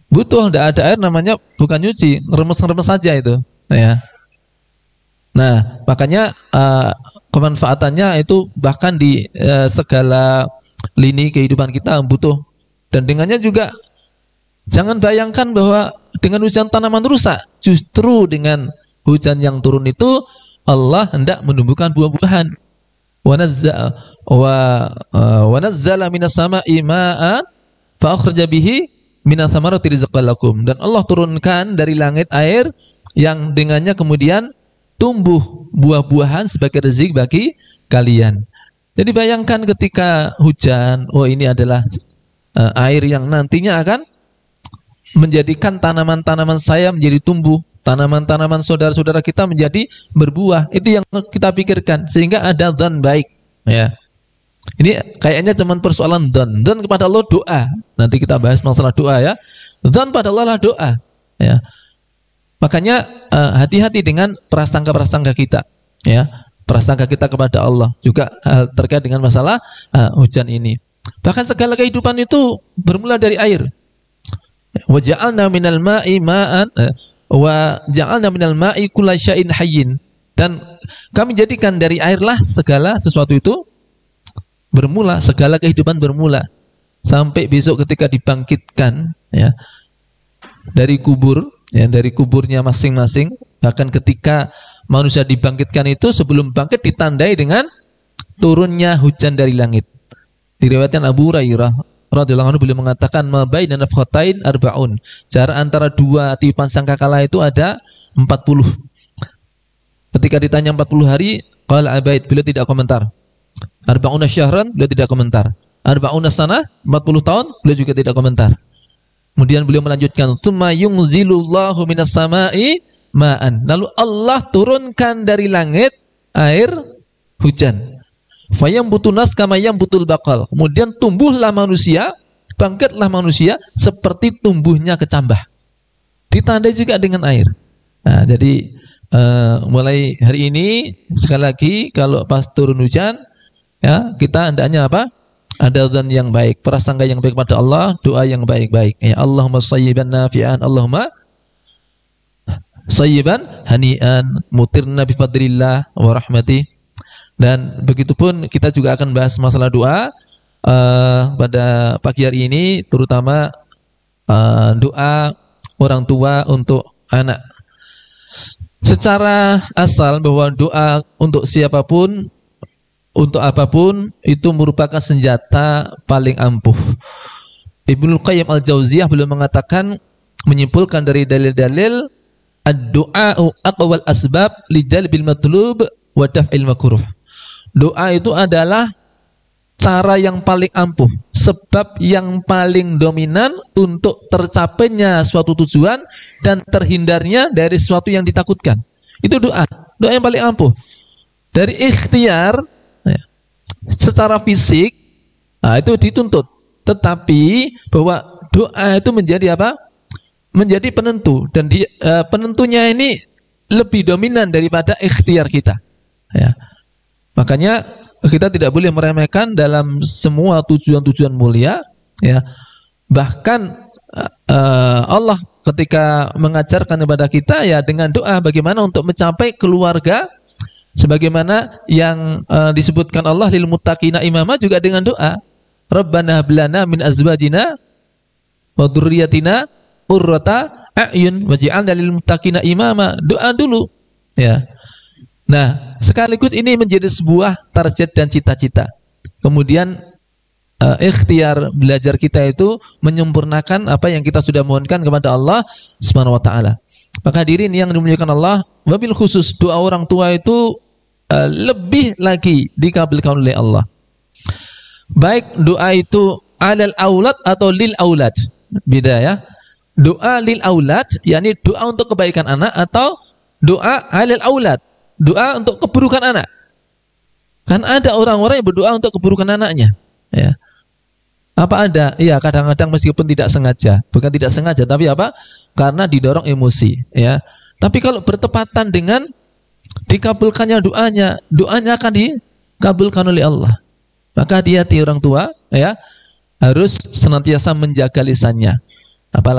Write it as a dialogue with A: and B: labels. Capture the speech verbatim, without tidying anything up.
A: Butuh, tidak ada air namanya bukan nyuci, remes-remes saja itu, ya. Nah, makanya uh, kemanfaatannya itu bahkan di uh, segala lini kehidupan kita butuh. Dan dengannya juga jangan bayangkan bahwa dengan hujan tanaman rusak. Justru dengan hujan yang turun itu Allah hendak menumbuhkan buah-buahan. Wa nazza wa uh, wa nazzala minas sama'i ma'an fa akhraja bihi minas samarati rizqan lakum. Dan Allah turunkan dari langit air yang dengannya kemudian tumbuh buah-buahan sebagai rezeki bagi kalian. Jadi bayangkan ketika hujan, oh ini adalah uh, air yang nantinya akan menjadikan tanaman-tanaman saya menjadi tumbuh, tanaman-tanaman saudara-saudara kita menjadi berbuah. Itu yang kita pikirkan sehingga ada dzan baik, ya. Ini kayaknya cuma persoalan dzan. Dzan kepada Allah doa. Nanti kita bahas masalah doa, ya. Dzan pada Allah lah doa, ya. Makanya uh, hati-hati dengan prasangka-prasangka kita, ya. Prasangka kita kepada Allah juga uh, terkait dengan masalah uh, hujan ini. Bahkan segala kehidupan itu bermula dari air. Wa ja'alna minal ma'i ma'an uh, wa ja'alna minal ma'i kulla syai'in hayyin. Dan kami jadikan dari airlah segala sesuatu itu bermula, segala kehidupan bermula. Sampai besok ketika dibangkitkan, ya, dari kubur, ya, dari kuburnya masing-masing. Bahkan ketika manusia dibangkitkan itu sebelum bangkit ditandai dengan turunnya hujan dari langit. Diriwayatkan Abu Hurairah radhiyallahu anhu beliau mengatakan ma baina nafkhatain arbaun. Jarak antara dua tiupan sangkakala itu ada empat puluh. Ketika ditanya empat puluh hari, qala abaid, beliau tidak komentar. Arba'una syahran, beliau tidak komentar. Arba'una sanah, empat puluh tahun, beliau juga tidak komentar. Kemudian beliau melanjutkan, tsumma yunzilullahu minas sama'i ma'an. Lalu Allah turunkan dari langit air hujan. Fayambutu nas kama yambutul baqal. Kemudian tumbuhlah manusia, bangkitlah manusia seperti tumbuhnya kecambah. Ditandai juga dengan air. Nah, jadi uh, mulai hari ini sekali lagi kalau pas turun hujan, ya, kita hendaknya apa? Ada dzan yang baik, prasangka yang baik pada Allah, doa yang baik-baik. Ya, Allahumma shayyiban nafi'an, Allahumma shayyiban hani'an, mutirna bifadlillah wa rahmatih. Dan begitupun kita juga akan bahas masalah doa uh, pada pagi hari ini, terutama uh, doa orang tua untuk anak. Secara asal bahwa doa untuk siapapun, untuk apapun itu merupakan senjata paling ampuh. Ibnu Qayyim al-Jauziyah beliau mengatakan, menyimpulkan dari dalil-dalil, ad-du'a'u aqwal asbab li jalbil matlub wa daf'il makruh. Doa itu adalah cara yang paling ampuh, sebab yang paling dominan untuk tercapainya suatu tujuan dan terhindarnya dari sesuatu yang ditakutkan. Itu doa, doa yang paling ampuh. Dari ikhtiar, ya, secara fisik, nah, itu dituntut. Tetapi bahwa doa itu menjadi apa? Menjadi penentu, dan di, uh, penentunya ini lebih dominan daripada ikhtiar kita, ya. Makanya kita tidak boleh meremehkan dalam semua tujuan-tujuan mulia, ya. Bahkan uh, Allah ketika mengajarkan kepada kita, ya, dengan doa bagaimana untuk mencapai keluarga sebagaimana yang uh, disebutkan Allah lil muttaqina imama, juga dengan doa. Rabbana hab lana min azwajina wa dzurriyyatina qurrata a'yun waj'alna lil muttaqina imama. Doa dulu, ya. Nah, sekaligus ini menjadi sebuah target dan cita-cita. Kemudian uh, ikhtiar belajar kita itu menyempurnakan apa yang kita sudah mohonkan kepada Allah Subhanahu wa taala. Maka hadirin yang dimuliakan Allah, wabil khusus doa orang tua itu uh, lebih lagi dikabulkan oleh Allah. Baik doa itu alal aulad atau lil aulad. Beda, ya. Doa lil aulad yakni doa untuk kebaikan anak, atau doa alal aulad, doa untuk keburukan anak. Kan ada orang-orang yang berdoa untuk keburukan anaknya, ya. Apa ada? Iya, kadang-kadang meskipun tidak sengaja, bukan tidak sengaja, tapi apa? Karena didorong emosi, ya. Tapi kalau bertepatan dengan dikabulkannya doanya, doanya akan dikabulkan oleh Allah. Maka hati-hati orang tua, ya, harus senantiasa menjaga lisannya. Apalagi